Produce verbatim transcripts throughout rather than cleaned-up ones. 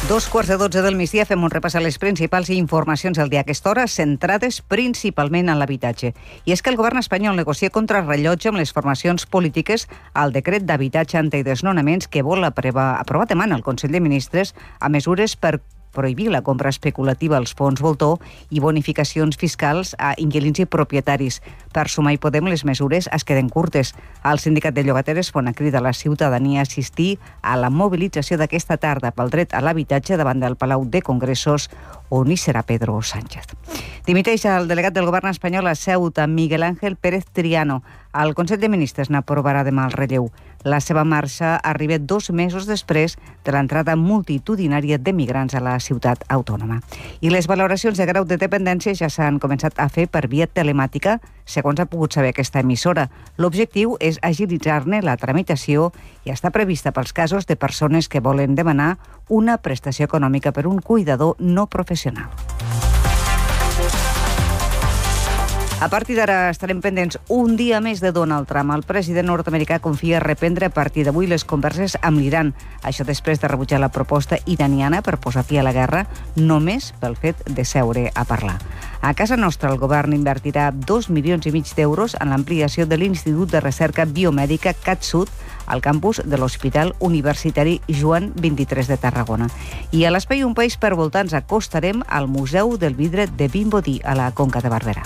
Dos quarts de dotze del migdia fem un repàs a les principals informacions del dia a aquesta hora, centrades principalment en l'habitatge. I és que el govern espanyol negocia contrarrellotge amb les formacions polítiques al decret d'habitatge antidesnonaments que vol aprovar, aprovar demà el Consell de Ministres a mesures per prohibir la compra especulativa als fons voltor i bonificacions fiscals a inquilins i propietaris. Per Sumar i Podem, les mesures es queden curtes. El sindicat de llogateres fa una crida a la ciutadania a assistir a la mobilització d'aquesta tarda pel dret a l'habitatge davant del Palau de Congressos, on hi serà Pedro Sánchez. Dimiteix el delegat del govern espanyol a Ceuta, Miguel Ángel Pérez Triano. El Consell de Ministres n'aprovarà demà el relleu. La seva marxa arriba dos mesos després de l'entrada multitudinària de migrants a la ciutat autònoma. I les valoracions de grau de dependència ja s'han començat a fer per via telemàtica, segons ha pogut saber aquesta emissora. L'objectiu és agilitzar-ne la tramitació i està prevista pels casos de persones que volen demanar una prestació econòmica per un cuidador no professional. A partir d'ara estarem pendents un dia més de Donald Trump. El president nord-americà confia reprendre a partir d'avui les converses amb l'Iran. Això després de rebutjar la proposta iraniana per posar fi a la guerra només pel fet de seure a parlar. A casa nostra, el govern invertirà dos milions i mig d'euros en l'ampliació de l'Institut de Recerca Biomèdica CatSud al campus de l'Hospital Universitari Joan vint-i-tres de Tarragona. I a l'Espai Un País per Voltar ens acostarem al Museu del Vidre de Vimbodí, a la Conca de Barberà.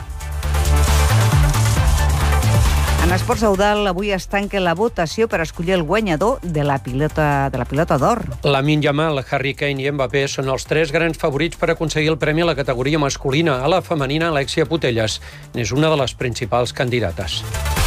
En esports Eudal, avui es tanca la votació per escollir el guanyador de la pilota de la pilota d'or. Lamine Yamal, Harry Kane i Mbappé són els tres grans favorits per aconseguir el premi a la categoria masculina. A la femenina, Alexia Putellas n'és una de les principals candidates.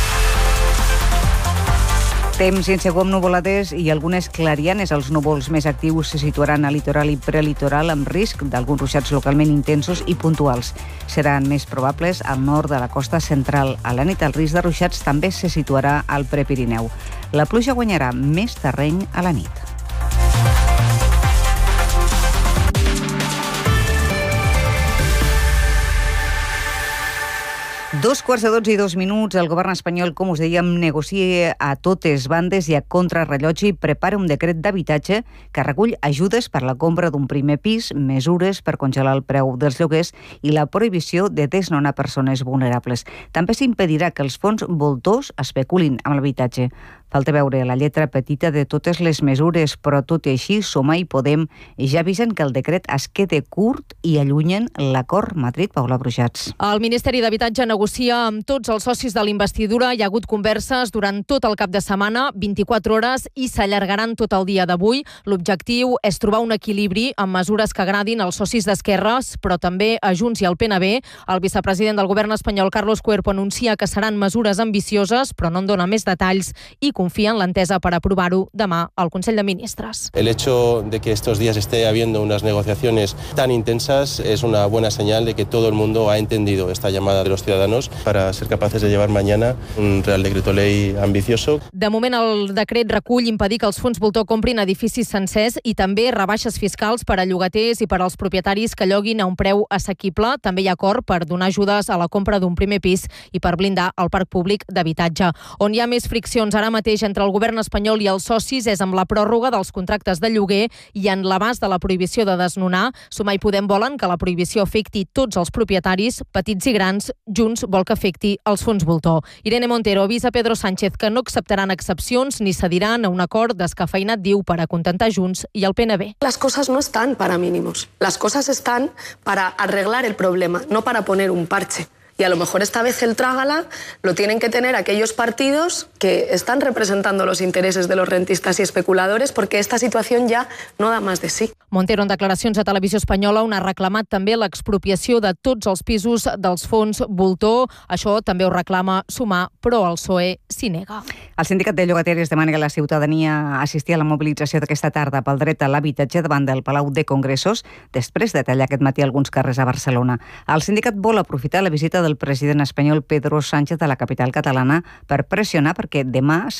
Temps insegú amb nuvolades i algunes clarianes. Els núvols més actius se situaran al litoral i prelitoral amb risc d'alguns ruixats localment intensos i puntuals. Seran més probables al nord de la costa central. A la nit el risc de ruixats també se situarà al Prepirineu. La pluja guanyarà més terreny a la nit. Dos quarts de dotze i dos minuts, el govern espanyol, com us dèiem, negocia a totes bandes i a contrarrellotge i prepara un decret d'habitatge que recull ajudes per la compra d'un primer pis, mesures per congelar el preu dels lloguers i la prohibició de desnonar persones vulnerables. També s'impedirà que els fons voltors especulin amb l'habitatge. Falta veure la lletra petita de totes les mesures, però tot i així, Sumar i Podem ja avisen que el decret es quede curt i allunyen l'acord Madrid-Paula Brujats. El Ministeri d'Habitatge negocia amb tots els socis de l'investidura. Hi ha hagut converses durant tot el cap de setmana, vint-i-quatre hores, i s'allargaran tot el dia d'avui. L'objectiu és trobar un equilibri amb mesures que agradin als socis d'esquerres, però també a Junts i al P N B. El vicepresident del govern espanyol, Carlos Cuerpo, anuncia que seran mesures ambicioses, però no en dona més detalls i confía en l'entesa per aprovar-ho demà al Consell de Ministres. El hecho de que estos días esté habiendo unas negociaciones tan intensas es una buena señal de que todo el mundo ha entendido esta llamada de los ciudadanos para ser capaces de llevar mañana un Real Decreto Ley ambicioso. De moment, el decret recull impedir que els fons voltor comprin edificis sencers i també rebaixes fiscals per a llogaters i per als propietaris que lloguin a un preu assequible. També hi ha acord per donar ajudes a la compra d'un primer pis i per blindar el parc públic d'habitatge. On hi ha més friccions ara mateix entre el govern espanyol i els socis és amb la pròrroga dels contractes de lloguer i en l'abast de la prohibició de desnonar. Sumar i Podem volen que la prohibició afecti tots els propietaris, petits i grans. Junts vol que afecti els fons voltor. Irene Montero avisa Pedro Sánchez que no acceptaran excepcions ni cediran a un acord descafeinat, diu, per acontentar Junts i el P N B. Las cosas no están para mínimos. Las cosas están para arreglar el problema, no para poner un parche. Y a lo mejor esta vez el trágala lo tienen que tener aquellos partidos que están representando los intereses de los rentistas y especuladores, porque esta situación ya no da más de sí. Montero, en declaracions a Televisió Espanyola, on ha reclamat també l'expropiació de tots els pisos dels fons voltor. Això també ho reclama Sumar, però el P S O E s'hi nega. El sindicat de llogateres demana que la ciutadania assistir a la mobilització d'aquesta tarda pel dret a l'habitatge davant del Palau de Congressos, després de tallar aquest matí alguns carrers a Barcelona. El sindicat vol aprofitar la visita del president espanyol Pedro Sánchez a la capital catalana per pressionar perquè demà